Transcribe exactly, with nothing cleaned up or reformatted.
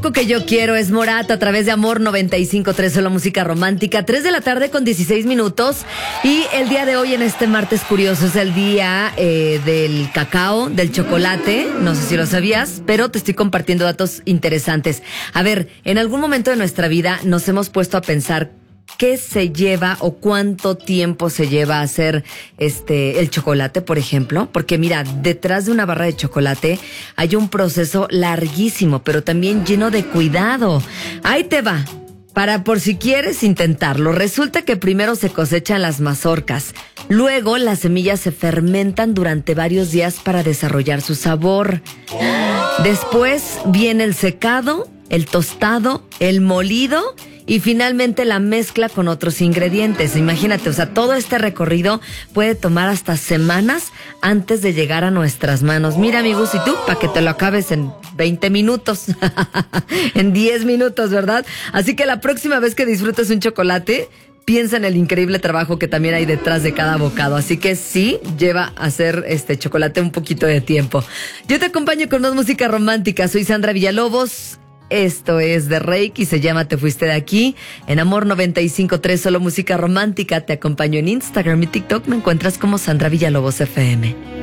Lo que yo quiero es Morat a través de Amor noventa y cinco punto tres, solo música romántica. tres de la tarde con dieciséis minutos. Y el día de hoy, en este martes curioso, es el día eh, del cacao, del chocolate. No sé si lo sabías, pero te estoy compartiendo datos interesantes. A ver, en algún momento de nuestra vida nos hemos puesto a pensar qué se lleva o cuánto tiempo se lleva a hacer este el chocolate, por ejemplo. Porque mira, detrás de una barra de chocolate hay un proceso larguísimo, pero también lleno de cuidado. Ahí te va, para por si quieres intentarlo. Resulta que primero se cosechan las mazorcas. Luego las semillas se fermentan durante varios días para desarrollar su sabor. Después viene el secado, el tostado, el molido y finalmente la mezcla con otros ingredientes. Imagínate, o sea, todo este recorrido puede tomar hasta semanas antes de llegar a nuestras manos. Mira, amigos, y tú, para que te lo acabes en veinte minutos, en diez minutos, ¿verdad? Así que la próxima vez que disfrutes un chocolate, piensa en el increíble trabajo que también hay detrás de cada bocado. Así que sí, lleva a hacer este chocolate un poquito de tiempo. Yo te acompaño con más música romántica. Soy Sandra Villalobos. Esto es de Reiki, se llama Te Fuiste de Aquí. En Amor noventa y cinco punto tres, solo música romántica. Te acompaño en Instagram y TikTok. Me encuentras como Sandra Villalobos F M.